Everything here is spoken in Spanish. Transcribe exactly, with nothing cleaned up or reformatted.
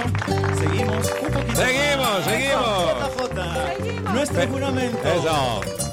Seguimos un poquito. Seguimos, más. seguimos. J J. Nuestro juramento. Eso.